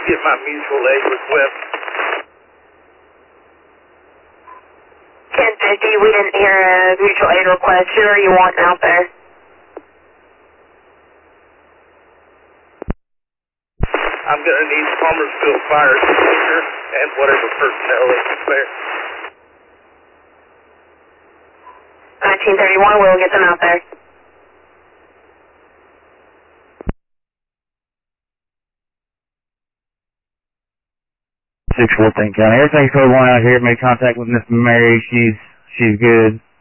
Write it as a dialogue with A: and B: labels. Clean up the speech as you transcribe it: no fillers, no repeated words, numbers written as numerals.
A: you get my mutual aid request?
B: 1050, we didn't hear a mutual aid request. Who are you wanting out there?
A: I'm going to need Palmersville fire extinguisher and whatever personnel is there.
B: 1931, we'll get them out there.
C: 614 County. Everything's code 1 out here. Made contact with Miss Mary. She's good.